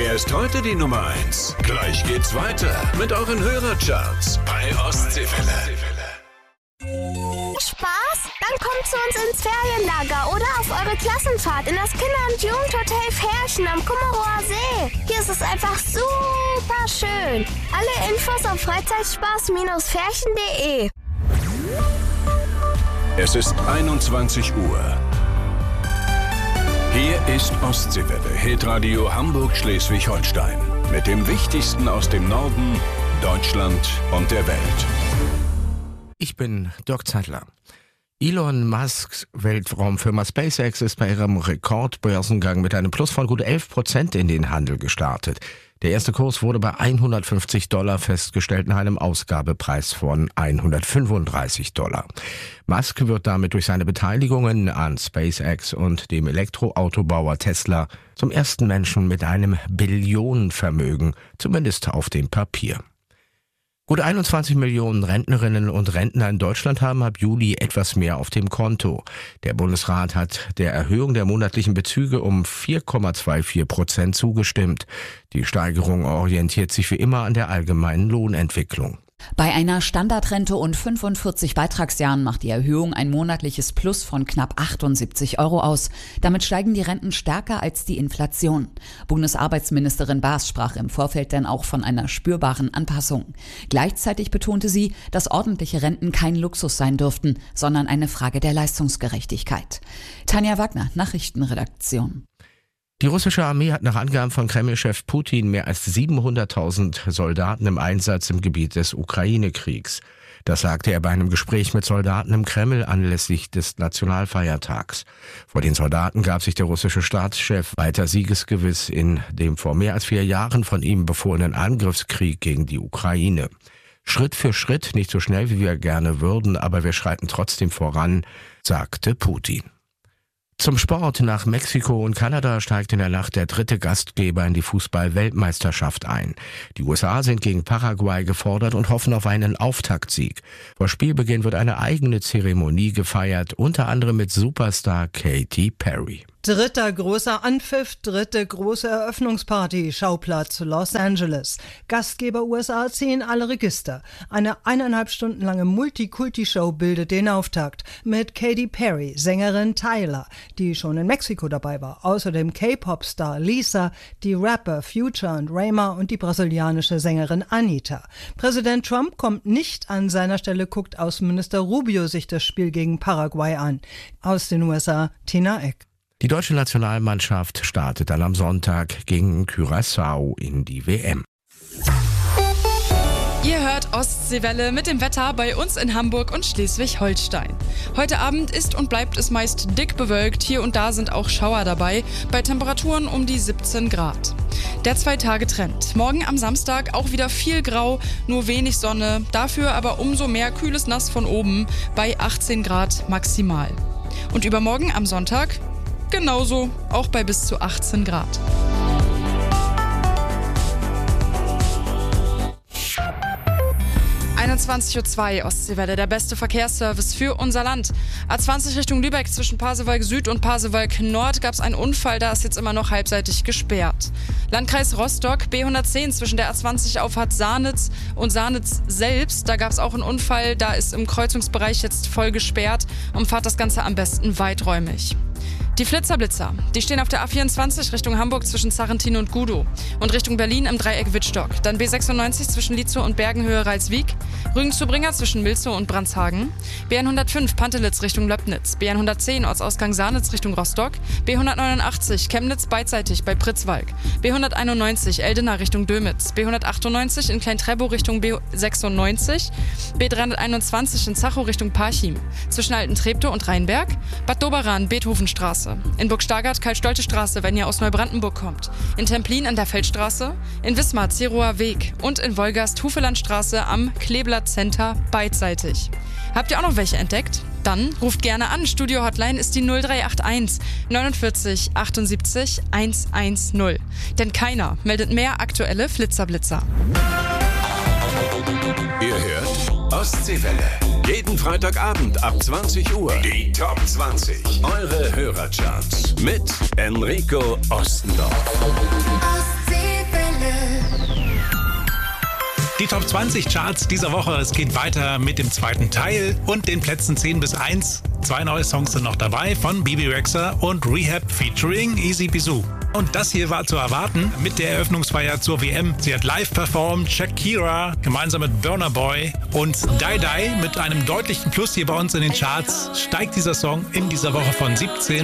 Wer ist heute die Nummer 1? Gleich geht's weiter mit euren Hörercharts bei Ostseewelle. Spaß? Dann kommt zu uns ins Ferienlager oder auf eure Klassenfahrt in das Kinder- und Jugendhotel Ferchen am Kummerower See. Hier ist es einfach super schön. Alle Infos auf freizeitspaß-ferchen.de. Es ist 21 Uhr. Hier ist Ostseewelle, Hitradio Hamburg-Schleswig-Holstein. Mit dem Wichtigsten aus dem Norden, Deutschland und der Welt. Ich bin Dirk Zeitler. Elon Musks Weltraumfirma SpaceX ist bei ihrem Rekordbörsengang mit einem Plus von gut 11% in den Handel gestartet. Der erste Kurs wurde bei $150 festgestellt nach einem Ausgabepreis von $135. Musk wird damit durch seine Beteiligungen an SpaceX und dem Elektroautobauer Tesla zum ersten Menschen mit einem Billionenvermögen, zumindest auf dem Papier. Gut 21 Millionen Rentnerinnen und Rentner in Deutschland haben ab Juli etwas mehr auf dem Konto. Der Bundesrat hat der Erhöhung der monatlichen Bezüge um 4,24% zugestimmt. Die Steigerung orientiert sich wie immer an der allgemeinen Lohnentwicklung. Bei einer Standardrente und 45 Beitragsjahren macht die Erhöhung ein monatliches Plus von knapp 78 € aus. Damit steigen die Renten stärker als die Inflation. Bundesarbeitsministerin Baas sprach im Vorfeld dann auch von einer spürbaren Anpassung. Gleichzeitig betonte sie, dass ordentliche Renten kein Luxus sein dürften, sondern eine Frage der Leistungsgerechtigkeit. Tanja Wagner, Nachrichtenredaktion. Die russische Armee hat nach Angaben von Kreml-Chef Putin mehr als 700.000 Soldaten im Einsatz im Gebiet des Ukraine-Kriegs. Das sagte er bei einem Gespräch mit Soldaten im Kreml anlässlich des Nationalfeiertags. Vor den Soldaten gab sich der russische Staatschef weiter siegesgewiss in dem vor mehr als 4 Jahren von ihm befohlenen Angriffskrieg gegen die Ukraine. Schritt für Schritt, nicht so schnell, wie wir gerne würden, aber wir schreiten trotzdem voran, sagte Putin. Zum Sport. Nach Mexiko und Kanada steigt in der Nacht der 3. Gastgeber in die Fußball-Weltmeisterschaft ein. Die USA sind gegen Paraguay gefordert und hoffen auf einen Auftaktsieg. Vor Spielbeginn wird eine eigene Zeremonie gefeiert, unter anderem mit Superstar Katy Perry. 3. großer Anpfiff, 3. große Eröffnungsparty, Schauplatz Los Angeles. Gastgeber USA ziehen alle Register. Eine 1,5 Stunden lange Multikulti-Show bildet den Auftakt mit Katy Perry, Sängerin Tyler, die schon in Mexiko dabei war. Außerdem K-Pop-Star Lisa, die Rapper Future und Rayma und die brasilianische Sängerin Anitta. Präsident Trump kommt nicht an seiner Stelle, guckt Außenminister Rubio sich das Spiel gegen Paraguay an. Aus den USA, Tina Eck. Die deutsche Nationalmannschaft startet dann am Sonntag gegen Curaçao in die WM. Ihr hört Ostseewelle mit dem Wetter bei uns in Hamburg und Schleswig-Holstein. Heute Abend ist und bleibt es meist dick bewölkt. Hier und da sind auch Schauer dabei, bei Temperaturen um die 17 Grad. Der 2-Tage-Trend. Morgen am Samstag auch wieder viel Grau, nur wenig Sonne. Dafür aber umso mehr kühles Nass von oben bei 18 Grad maximal. Und übermorgen am Sonntag genauso, auch bei bis zu 18 Grad. (21:02 Uhr) Ostseewelle, der beste Verkehrsservice für unser Land. A20 Richtung Lübeck zwischen Pasewalk Süd und Pasewalk Nord gab es einen Unfall, da ist jetzt immer noch halbseitig gesperrt. Landkreis Rostock, B110 zwischen der A20 Auffahrt Sarnitz und Sarnitz selbst, da gab es auch einen Unfall, da ist im Kreuzungsbereich jetzt voll gesperrt und fahrt das Ganze am besten weiträumig. Die Flitzer-Blitzer, die stehen auf der A24 Richtung Hamburg zwischen Sarrentin und Gudow und Richtung Berlin im Dreieck Wittstock. Dann B96 zwischen Lietzow und Bergenhöhe Ralswiek, Rügen-zu-Bringer zwischen Milzow und Brandshagen, B105 Pantelitz Richtung Löbnitz, B110 Ortsausgang Sarnitz Richtung Rostock, B189 Chemnitz beidseitig bei Pritzwalk, B191 Eldena Richtung Dömitz, B198 in Klein-Trebow Richtung B96, B321 in Zachow Richtung Parchim, zwischen Alten-Treptow und Rheinberg, Bad Doberan Beethovenstraße, in Burg-Stargard Karl-Stolte-Straße, wenn ihr aus Neubrandenburg kommt, in Templin an der Feldstraße, in Wismar Zerower Weg und in Wolgast Hufelandstraße am Kleeblatt Center beidseitig. Habt ihr auch noch welche entdeckt? Dann ruft gerne an. Studio-Hotline ist die 0381 49 78 110. Denn keiner meldet mehr aktuelle Flitzerblitzer. Ihr hört Ostseewelle. Jeden Freitagabend ab 20 Uhr. Die Top 20. Eure Hörercharts mit Enrico Ostendorf. Ostsee Top 20 Charts dieser Woche. Es geht weiter mit dem zweiten Teil und den Plätzen 10 bis 1. 2 neue Songs sind noch dabei von Bebe Rexha und Rehab featuring Easy Bizou. Und das hier war zu erwarten mit der Eröffnungsfeier zur WM. Sie hat live performt, Shakira gemeinsam mit Burna Boy und Die Die mit einem deutlichen Plus hier bei uns in den Charts. Steigt dieser Song in dieser Woche von 17